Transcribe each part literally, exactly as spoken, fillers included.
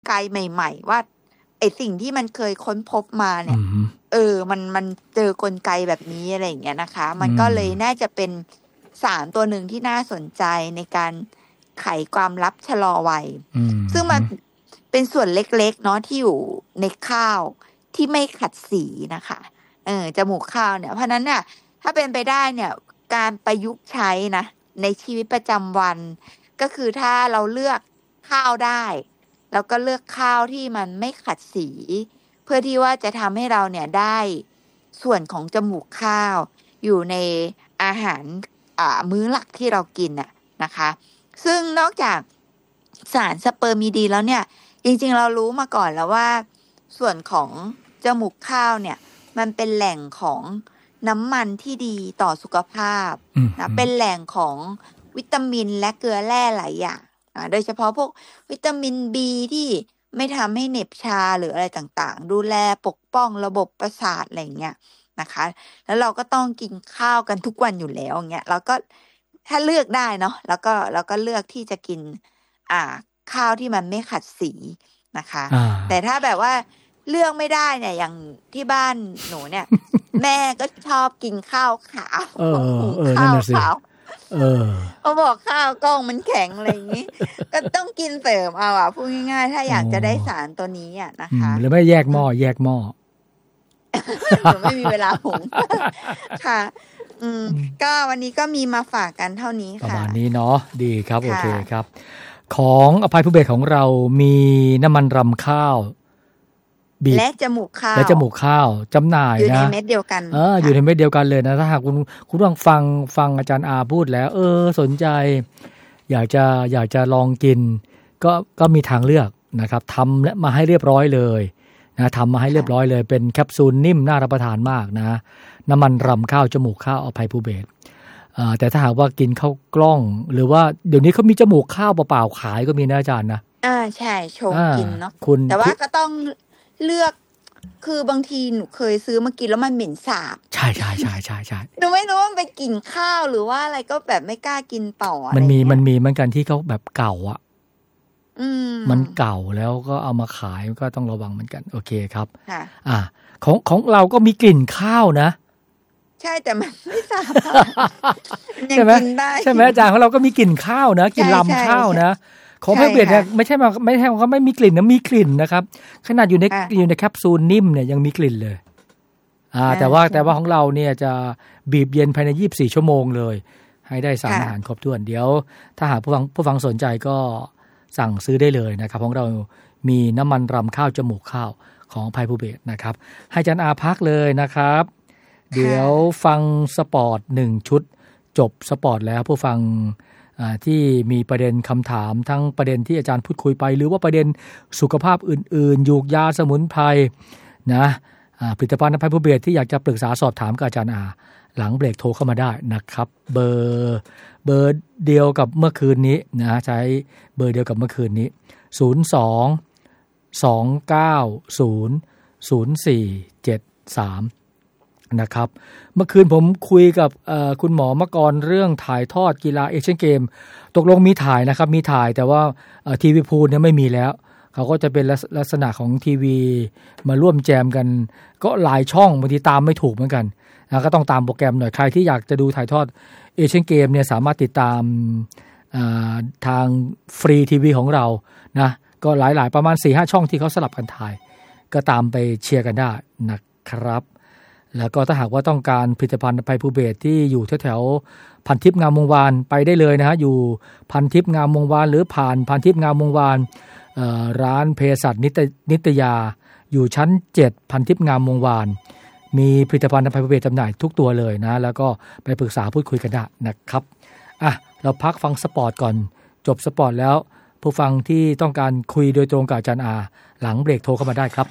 ไกใหม่ๆว่าไอ้สิ่งที่มันเคยค้นพบมาเนี่ยเออมันมันเจอกลไกแบบนี้อะไรอย่างเงี้ยนะคะมันก็เลยน่าจะเป็นสารตัวหนึ่งที่น่าสนใจในการไขความลับชะลอวัยซึ่งมันเป็นส่วนเล็กๆเนาะที่อยู่ในข้าวที่ไม่ขัดสีนะคะเออจมูกข้าวเนี่ยเพราะนั้นเนี่ยถ้าเป็นไปได้เนี่ยการประยุกต์ใช้นะในชีวิตประจำวันก็คือถ้าเราเลือกข้าวได้แล้วก็เลือกข้าวที่มันไม่ขัดสีเพื่อที่ว่าจะทำให้เราเนี่ยได้ส่วนของจมูกข้าวอยู่ในอาหารอ่ามื้อหลักที่เรากินน่ะนะคะซึ่งนอกจากสารสเปอร์มิดีแล้วเนี่ยจริงๆเรารู้มาก่อนแล้วว่าส่วนของจมูกข้าวเนี่ยมันเป็นแหล่งของน้ำมันที่ดีต่อสุขภาพนะเป็นแหล่งของวิตามินและเกลือแร่หลายอย่างโดยเฉพาะพวกวิตามิน B ที่ไม่ทำให้เหน็บชาหรืออะไรต่างๆดูแลปกป้องระบบประสาทอะไรเงี้ยนะคะแล้วเราก็ต้องกินข้าวกันทุกวันอยู่แล้วเงี้ยเราก็ถ้าเลือกได้เนาะแล้วก็เราก็เลือกที่จะกินอ่าข้าวที่มันไม่ขัดสีนะคะแต่ถ้าแบบว่าเลือกไม่ได้เนี่ยอย่างที่บ้านหนูเนี่ย แม่ก็ชอบกินข้าวขาวข้าวขาวเออเขาบอกข้าวกล้องมันแข็งอะไรอย่างนี้ ก็ต้องกินเสริมเอาอ่ะพูดง่ายๆถ้าอยากจะได้สารตัวนี้อ่ะนะคะหรือไม่แยกหม้อแยกหม้อหนูไม่มีเวลาหุงค่ะอืมก็วันนี้ก็มีมาฝากกันเท่านี้ค่ะประมาณนี้เนาะดีครับโอเคครับของอภัยภูเบศของเรามีน้ำมันรำข้าวและจมูกข้าวและจมูกข้าวจำหน่ายนะอยู่ในเม็ดเดียวกันเอออยู่ในเม็ดเดียวกันเลยนะถ้าหากคุณคุณลองฟังฟังอาจารย์อาพูดแล้วเออสนใจอยากจะอยากจะลองกินก็ก็มีทางเลือกนะครับทำและมาให้เรียบร้อยเลยนะทำมาให้เรียบร้อยเลยเป็นแคปซูลนิ่มน่ารับประทานมากนะน้ำมันรำข้าวจมูกข้าวอภัยภูเบศแต่ถ้าหากว่ากินข้าวกล้องหรือว่าเดี๋ยวนี้เขามีจมูกข้าวเปล่าๆขายก็มีนะอาจารย์นะอ่าใช่ชงกินเนาะแต่ว่าก็ต้องเลือกคือบางทีหนูเคยซื้อมากินแล้วมันเหม็นสาบใช่ใช่ใช่ใช่ใช่หนูไม่รู้ว่ามันไปกินข้าวหรือว่าอะไรก็แบบไม่กล้ากินต่อมันมีมันมีเหมือนกันที่เขาแบบเก่าอ่ะอืมมันเก่าแล้วก็เอามาขายก็ต้องระวังเหมือนกันโอเคครับค่ะอ่าของของเราก็มีกลิ่นข้าวนะใช่แต่มันไม่สาบใช่ไหมใช่ไหมอาจารย์ของเราก็มีกลิ่นข้าวนะกลิ่นลำข้าวนะของไพเบตเนี่ยไม่ใช่มาไม่ใช่ว่าไม่มีกลิ่นนะมีกลิ่นนะครับขนาดอยู่ในอยู่ในแคปซูลนิ่มเนี่ยยังมีกลิ่นเลยอ่าแต่ว่าแต่ว่าของเราเนี่ยจะบีบเย็นภายในยี่สิบสี่ชั่วโมงเลยให้ได้สารอาหารครบถ้วนเดี๋ยวถ้าหากผู้ฟังผู้ฟังสนใจก็สั่งซื้อได้เลยนะครับของเรามีน้ำมันรำข้าวจมูกข้าวของไพภูเบศนะครับให้อาจารย์อาพักเลยนะครับเดี๋ยวฟังสปอร์ตหนึ่งชุดจบสปอร์ตแล้วผู้ฟังที่มีประเด็นคำถามทั้งประเด็นที่อาจารย์พูดคุยไปหรือว่าประเด็นสุขภาพอื่นๆยูกยาสมุนไพรนะผลิตภัณฑ์ไพภูเบศที่อยากจะปรึกษาสอบถามกับอาจารย์อาหลังเบรกโทรเข้ามาได้นะครับเบอร์เบอร์เดียวกับเมื่อคืนนี้นะใช้เบอร์เดียวกับเมื่อคืนนี้ศูนย์ สอง สอง เก้า ศูนย์ ศูนย์ สี่ เจ็ด สามนะครับเมื่อคืนผมคุยกับคุณหมอมกรเรื่องถ่ายทอดกีฬาเอเชียนเกมตกลงมีถ่ายนะครับมีถ่ายแต่ว่าทีวีพูลเนี่ยไม่มีแล้วเขาก็จะเป็นลักษณะของทีวีมาร่วมแจมกันก็หลายช่องบางทีตามไม่ถูกเหมือนกันนะก็ต้องตามโปรแกรมหน่อยใครที่อยากจะดูถ่ายทอดเอเชียนเกมเนี่ยสามารถติดตามทางฟรีทีวีของเรานะก็หลายๆประมาณ สี่ห้า ช่องที่เขาสลับกันถ่ายก็ตามไปเชียร์กันได้นะครับแล้วก็ถ้าหากว่าต้องการผลิตภัณฑ์ไพภูเบศที่อยู่แถวๆพันทิพย์งามวงวานไปได้เลยนะฮะอยู่พันทิพย์งามวงวานหรือผ่านพันทิพย์งามวงวานร้านเภสัชนิตยาอยู่ชั้นเจ็ดพันทิพย์งามวงวานมีผลิตภัณฑ์ไพภูเบศจำหน่ายทุกตัวเลยนะแล้วก็ไปปรึกษาพูดคุยกันได้นะครับอ่ะเราพักฟังสปอร์ตก่อนจบสปอร์ตแล้วผู้ฟังที่ต้องการคุยโดยตรงกับอาจารย์อาหลังเบรกโทรเข้ามาได้ครับ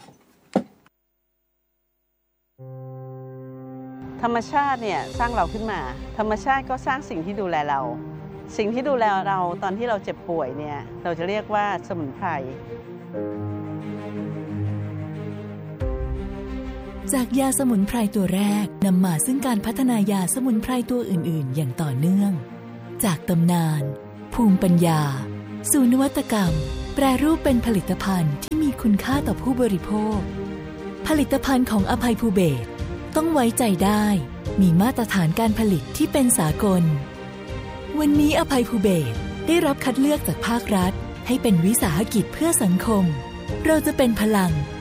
ธรรมชาติเนี่ยสร้างเราขึ้นมาธรรมชาติก็สร้างสิ่งที่ดูแลเราสิ่งที่ดูแลเราตอนที่เราเจ็บป่วยเนี่ยเราจะเรียกว่าสมุนไพรจากยาสมุนไพรตัวแรกนำมาซึ่งการพัฒนายาสมุนไพรตัวอื่นๆอย่างต่อเนื่องจากตำนานภูมิปัญญาสู่นวัตกรรมแปรรูปเป็นผลิตภัณฑ์ที่มีคุณค่าต่อผู้บริโภคผลิตภัณฑ์ของอภัยภูเบศรต้องไว้ใจได้มีมาตรฐานการผลิตที่เป็นสากลวันนี้อภัยภูเบศรได้รับคัดเลือกจากภาครัฐให้เป็นวิสาหกิจเพื่อสังคมเราจะเป็นพลัง